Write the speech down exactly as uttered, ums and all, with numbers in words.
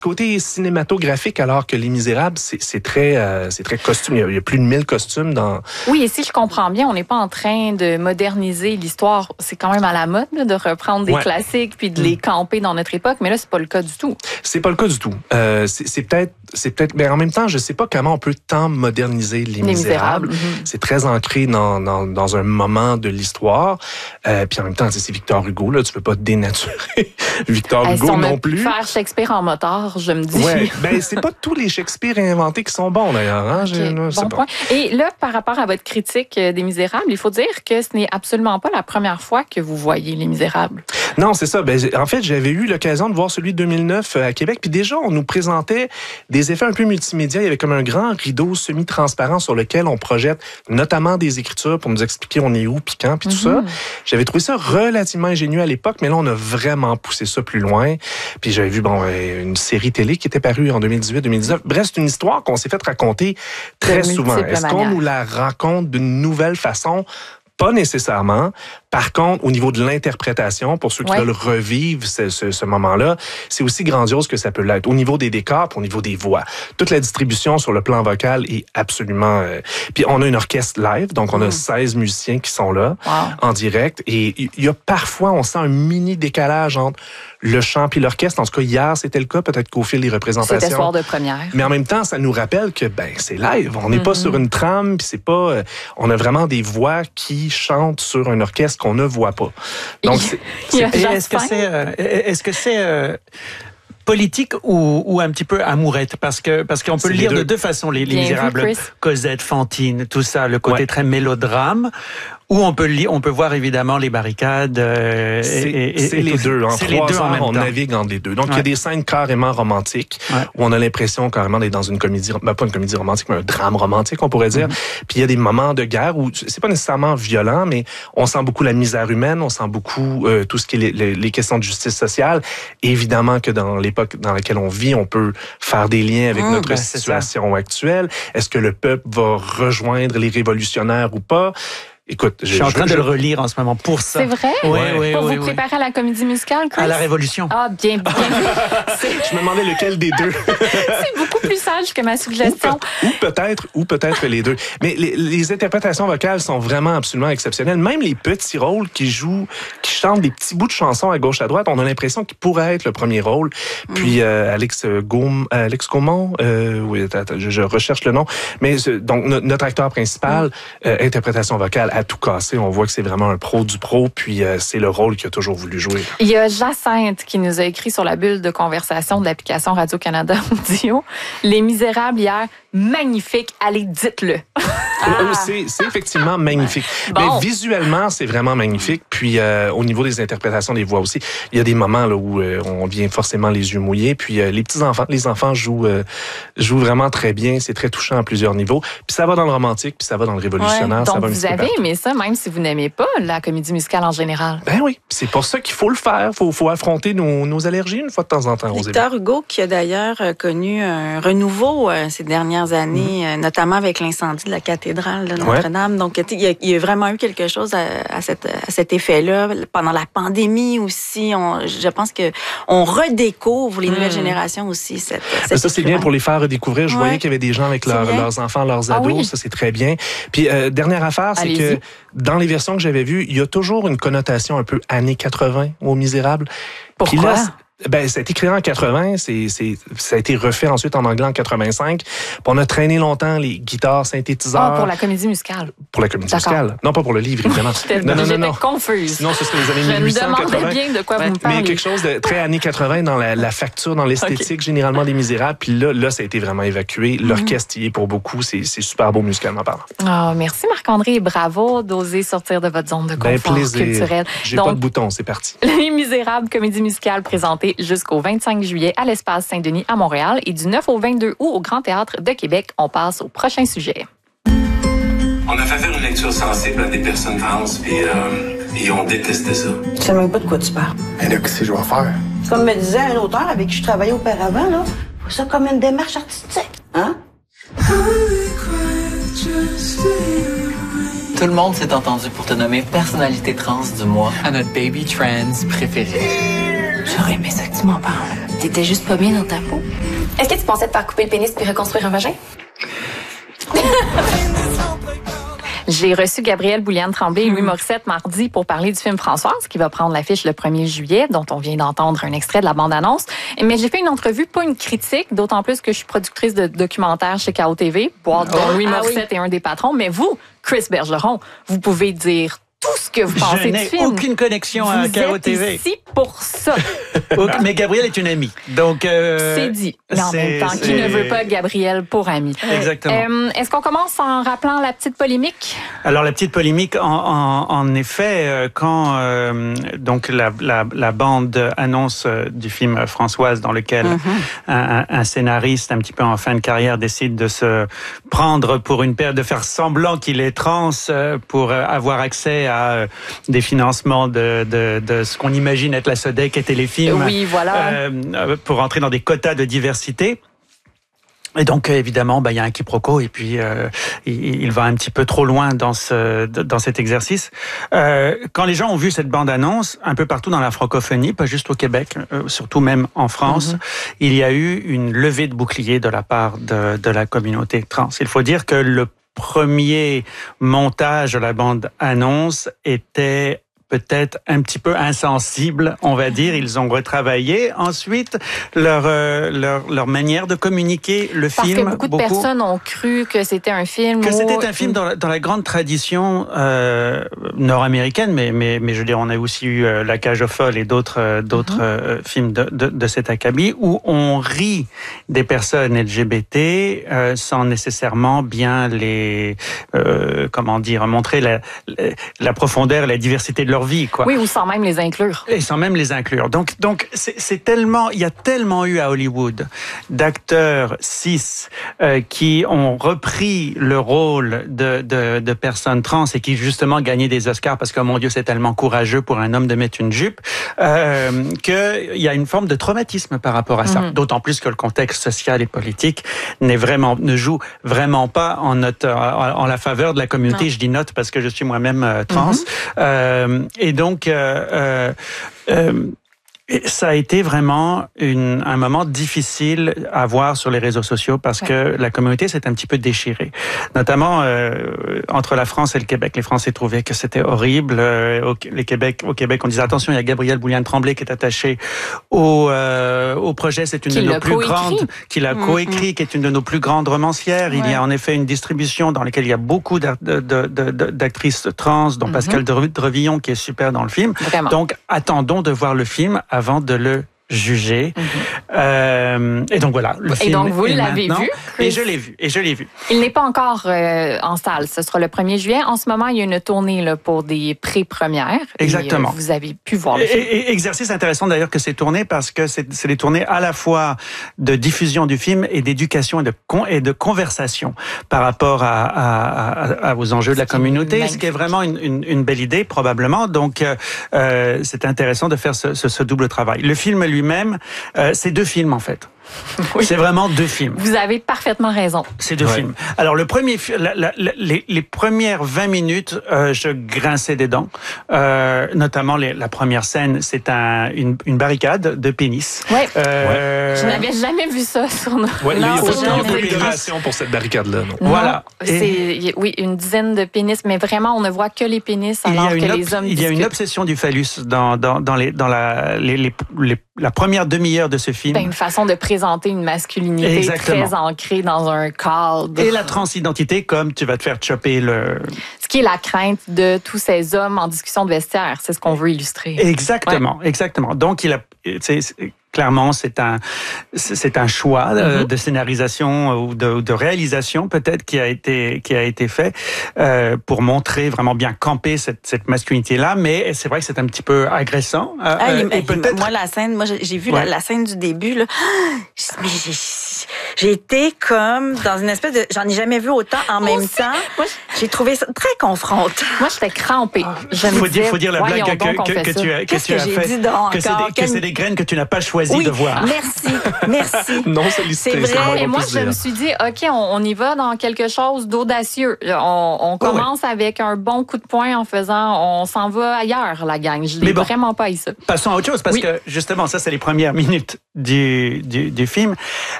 Côté cinématographique, alors que Les Misérables, c'est, c'est très, euh, c'est très costume. Il y, a, il y a plus de mille costumes dans. Oui, et si je comprends bien, on n'est pas en train de moderniser l'histoire. C'est quand même à la mode là, de reprendre des ouais. classiques puis de les camper dans notre époque. Mais là, c'est pas le cas du tout. C'est pas le cas du tout. Euh, c'est, c'est peut-être, c'est peut-être. Mais en même temps, je sais pas comment on peut tant moderniser Les, les Misérables. Misérables. Mm-hmm. C'est très ancré dans, dans, dans un moment de l'histoire. Euh, puis en même temps, c'est Victor Hugo. Là, tu peux pas dénaturer Victor hey, Hugo si on non plus. Faire Shakespeare en motard. Je me dis. Ouais, ben c'est pas tous les Shakespeare inventés qui sont bons d'ailleurs. Hein? Okay, Je, bon point. Et là, par rapport à votre critique des Misérables, il faut dire que ce n'est absolument pas la première fois que vous voyez Les Misérables. Non, c'est ça. Ben, en fait, j'avais eu l'occasion de voir celui de deux mille neuf à Québec. Puis déjà, on nous présentait des effets un peu multimédia. Il y avait comme un grand rideau semi-transparent sur lequel on projette notamment des écritures pour nous expliquer on est où, puis quand, puis tout mm-hmm. ça. J'avais trouvé ça relativement ingénieux à l'époque, mais là, on a vraiment poussé ça plus loin. Puis j'avais vu bon une série télé qui était parue en deux mille dix-huit deux mille dix-neuf. Bref, c'est une histoire qu'on s'est fait raconter très souvent. Est-ce qu'on nous la raconte d'une nouvelle façon? Pas nécessairement. Par contre, au niveau de l'interprétation, pour ceux qui ouais. veulent revivre ce, ce, ce moment-là, c'est aussi grandiose que ça peut l'être. Au niveau des décors, puis au niveau des voix. Toute la distribution sur le plan vocal est absolument... Euh... Puis on a une orchestre live, donc on a mmh. seize musiciens qui sont là, wow. en direct. Et il y a parfois, on sent un mini décalage entre le chant puis l'orchestre. En tout cas, hier, c'était le cas. Peut-être qu'au fil des représentations... C'était soir de première. Mais en même temps, ça nous rappelle que ben c'est live. On n'est mmh. pas sur une trame, puis c'est pas... Euh... On a vraiment des voix qui chantent sur un orchestre qu'on ne voit pas. Donc, c'est, c'est... est-ce que c'est, euh, est-ce que c'est euh, politique ou, ou un petit peu amourette? Parce que parce qu'on peut c'est le lire deux. de deux façons, les, les Misérables. Vu, Cosette, Fantine, tout ça, le côté ouais. très mélodrame. Ou on peut lire, on peut voir évidemment les barricades. Euh, c'est et, et, c'est et les deux. En c'est trois les deux ans, en même on temps. navigue entre les deux. Donc, il ouais. y a des scènes carrément romantiques ouais. où on a l'impression carrément d'être dans une comédie, ben, pas une comédie romantique, mais un drame romantique, on pourrait dire. Mm-hmm. Puis il y a des moments de guerre où c'est pas nécessairement violent, mais on sent beaucoup la misère humaine, on sent beaucoup euh, tout ce qui est les, les, les questions de justice sociale. Évidemment que dans l'époque dans laquelle on vit, on peut faire des liens avec mmh, notre ben, situation actuelle. Est-ce que le peuple va rejoindre les révolutionnaires ou pas? Écoute, je, je suis en train je, de le relire en ce moment pour ça. C'est vrai? Oui, oui, pour oui, vous oui. préparer à la comédie musicale, Chris? À la Révolution. Ah, bien, bien. Je me demandais lequel des deux. C'est beaucoup plus sage que ma suggestion. Ou, pe- ou peut-être, ou peut-être les deux. Mais les, les interprétations vocales sont vraiment absolument exceptionnelles. Même les petits rôles qui jouent, qui chantent des petits bouts de chansons à gauche à droite, on a l'impression qu'ils pourraient être le premier rôle. Mm. Puis euh, Alex Gaum, Alex Gaumont, euh, oui, attends, je, je recherche le nom. Mais donc notre acteur principal, mm. euh, interprétation vocale à tout casser. On voit que c'est vraiment un pro du pro, puis euh, c'est le rôle qu'il a toujours voulu jouer. Il y a Jacinthe qui nous a écrit sur la bulle de conversation de l'application Radio-Canada Audio. Les Misérables hier, magnifique. Allez, dites-le. Ah. C'est, c'est effectivement magnifique. Bon. Mais visuellement, c'est vraiment magnifique. Puis euh, au niveau des interprétations des voix aussi, il y a des moments là où euh, on vient forcément les yeux mouillés. Puis euh, les petits enfants, les enfants jouent euh, jouent vraiment très bien. C'est très touchant à plusieurs niveaux. Puis ça va dans le romantique, puis ça va dans le révolutionnaire. Ouais, ça donc va vous avez aimé ça, même si vous n'aimez pas la comédie musicale en général. Ben oui, c'est pour ça qu'il faut le faire. Il faut, faut affronter nos, nos allergies une fois de temps en temps. Victor Hugo, qui a d'ailleurs connu un renouveau euh, ces dernières années, mmh. euh, notamment avec l'incendie de la cathédrale de Notre-Dame. Ouais. Donc, il y, a, il y a vraiment eu quelque chose à, à, cette, à cet effet-là. Pendant la pandémie aussi, on, je pense que on redécouvre les mmh. nouvelles générations aussi. Cette, cette ça, c'est bien pour les faire redécouvrir. Je ouais. voyais qu'il y avait des gens avec leur, leurs enfants, leurs ados. Ah oui. Ça, c'est très bien. Puis, euh, dernière affaire, c'est Allez-y. que dans les versions que j'avais vues, il y a toujours une connotation un peu années quatre-vingts aux Misérables. Pourquoi? Puis là, ben, ça a été créé en quatre-vingts, c'est, c'est, ça a été refait ensuite en anglais en quatre-vingt-cinq. Puis on a traîné longtemps les guitares, synthétiseurs. Ah, pour la comédie musicale. Pour la comédie D'accord. musicale. Non, pas pour le livre, évidemment. J'étais, non, non, non, non. confuse. Sinon, ce serait les années mille huit cent quatre-vingts. Je me demandais bien de quoi ouais, vous me parlez. Mais quelque chose de très années quatre-vingts dans la, la facture, dans l'esthétique, okay. généralement des Misérables. Puis là, là, ça a été vraiment évacué. L'orchestre y est pour beaucoup. C'est, c'est super beau musicalement parlant. Oh, merci Marc-André et bravo d'oser sortir de votre zone de confort ben, culturel. J'ai Donc, pas de bouton, c'est parti. Les Misérables, comédie musicale présentée jusqu'au vingt-cinq juillet à l'Espace Saint-Denis à Montréal et du neuf au vingt-deux août au Grand Théâtre de Québec. On passe au prochain sujet. On a fait faire une lecture sensible à des personnes trans et euh, ils ont détesté ça. Tu sais même pas de quoi tu parles. Et là, qu'est-ce que je vais faire? Comme me disait un auteur avec qui je travaillais auparavant, là, faut ça comme une démarche artistique, hein? Tout le monde s'est entendu pour te nommer personnalité trans du mois à notre baby trans préférée. J'aurais aimé ça que tu m'en parles. t'étais juste pas bien dans ta peau. Est-ce que tu pensais te faire couper le pénis puis reconstruire un vagin? J'ai reçu Gabrielle Bouliane-Tremblay et Louis Morissette mardi pour parler du film Françoise, qui va prendre l'affiche le premier juillet, dont on vient d'entendre un extrait de la bande-annonce. Mais j'ai fait une entrevue, pas une critique, d'autant plus que je suis productrice de documentaires chez K O T V, boîte dont Louis Morissette ah oui. est un des patrons. Mais vous, Chris Bergeron, vous pouvez dire tout ce que vous pensez je du film. Je n'ai aucune connexion vous à K O T V. Vous êtes ici pour ça. Mais Gabrielle est une amie. Donc euh, c'est dit. Mais en même temps, qui ne veut pas Gabrielle pour amie? Exactement. Euh, est-ce qu'on commence en rappelant la petite polémique? Alors, la petite polémique, en, en, en effet, quand euh, donc la, la, la bande annonce du film Françoise, dans lequel mm-hmm. un, un scénariste un petit peu en fin de carrière décide de se prendre pour une paire, de faire semblant qu'il est trans pour avoir accès à des financements de, de, de ce qu'on imagine être la SODEC et Téléfilm. Oui, voilà. Euh, pour entrer dans des quotas de diversité. Et donc évidemment, bah il y a un quiproquo et puis euh, il, il va un petit peu trop loin dans ce dans cet exercice. Euh, quand les gens ont vu cette bande-annonce un peu partout dans la francophonie, pas juste au Québec, euh, surtout même en France, mm-hmm. il y a eu une levée de bouclier de la part de de la communauté trans. Il faut dire que le premier montage de la bande-annonce était peut-être un petit peu insensible, on va dire. Ils ont retravaillé ensuite leur euh, leur, leur manière de communiquer le Parce film. Parce que beaucoup de beaucoup, personnes ont cru que c'était un film. Que où... c'était un film dans la, dans la grande tradition euh, nord-américaine, mais mais mais je veux dire, on a aussi eu euh, La Cage aux folles et d'autres euh, d'autres mm-hmm. euh, films de, de de cet acabit où on rit des personnes L G B T euh, sans nécessairement bien les euh, comment dire montrer la la profondeur et la diversité de leur vie, quoi. Oui, ou sans même les inclure. Et sans même les inclure. Donc, donc c'est, c'est tellement, il y a tellement eu à Hollywood d'acteurs cis euh, qui ont repris le rôle de, de, de personnes trans et qui justement gagnaient des Oscars parce que, mon Dieu, c'est tellement courageux pour un homme de mettre une jupe, euh, qu'il y a une forme de traumatisme par rapport à ça. Mm-hmm. D'autant plus que le contexte social et politique n'est vraiment, ne joue vraiment pas en notre, en, en la faveur de la communauté. Non. Je dis notre parce que je suis moi-même euh, trans. Mm-hmm. Euh, Et donc, euh, euh, euh, ça a été vraiment une, un moment difficile à voir sur les réseaux sociaux parce ouais. que la communauté s'est un petit peu déchirée. Notamment euh, entre la France et le Québec. Les Français trouvaient que c'était horrible. Euh, au, les Québec, au Québec, on disait attention, il y a Gabrielle Bouliane-Tremblay qui est attachée au, euh, au projet. C'est une qui de nos plus coécrit. grandes, qui l'a mmh, coécrit, mmh. qui est une de nos plus grandes romancières. Ouais. Il y a en effet une distribution dans laquelle il y a beaucoup de, de, de, de, d'actrices trans, dont mmh. Pascal Drevillon qui est super dans le film. Vraiment. Donc, attendons de voir le film avant de le juger. Mm-hmm. Euh, et donc voilà. Le et film donc vous l'avez vu. Chris? Et je l'ai vu. Et je l'ai vu. Il n'est pas encore euh, en salle. Ce sera le premier juillet. En ce moment, il y a une tournée là, pour des pré-premières. Exactement. Et, euh, vous avez pu voir le et, film. Et, et exercice intéressant d'ailleurs que c'est tourné parce que c'est, c'est des tournées à la fois de diffusion du film et d'éducation et de con, et de conversation par rapport à, à, à, à aux enjeux de la communauté. Magnifique. Ce qui est vraiment une, une, une belle idée probablement. Donc euh, c'est intéressant de faire ce, ce, ce double travail. Le film lui Lui-même, euh, c'est deux films en fait. Oui. C'est vraiment deux films. Vous avez parfaitement raison. C'est deux ouais. films. Alors le premier, la, la, la, les, les premières vingt minutes, euh, je grinçais des dents. Euh, notamment les, la première scène, c'est un, une, une barricade de pénis. Ouais. Euh... Je n'avais jamais vu ça sur nos. Ouais, non, il n'y a pas eu de création pour cette barricade-là. Non. Non, voilà. C'est, Et... oui, une dizaine de pénis, mais vraiment, on ne voit que les pénis alors que ob- les hommes. Il y a discutent. une obsession du phallus dans dans dans les dans la les, les, les la première demi-heure de ce film. Ben, une façon de présenter une masculinité Exactement. Très ancrée dans un cadre. Et la transidentité, comme tu vas te faire chopper le... Ce qui est la crainte de tous ces hommes en discussion de vestiaire. C'est ce qu'on veut illustrer. Exactement, ouais. exactement. Donc, il a... C'est, c'est, clairement, c'est un, c'est un choix mm-hmm. de scénarisation ou de, de réalisation peut-être qui a été, qui a été fait euh, pour montrer vraiment bien camper cette, cette masculinité-là. Mais c'est vrai que c'est un petit peu agressant. Euh, ah, et, et peut-être... Moi, la scène, moi, j'ai vu ouais. la, la scène du début, là. Mais j'ai, J'ai été comme dans une espèce de... J'en ai jamais vu autant en même aussi. temps. Moi, j'ai trouvé ça très confrontant. Moi, j'étais crampée. Il faut, dire, faut dire la blague que, donc, que, que, que tu as, que tu as que fait. Dit donc, que c'est des, Quel... que des graines que tu n'as pas choisi oui, de voir. Merci, merci. Non sollicité. C'est vrai. Et moi, je me suis dit, OK, on, on y va dans quelque chose d'audacieux. On, on commence oui, oui. avec un bon coup de poing en faisant, on s'en va ailleurs, la gang. Je l'ai bon, vraiment pas eu ça. Passons à autre chose, parce oui. que justement, ça, c'est les premières minutes du, du, du film.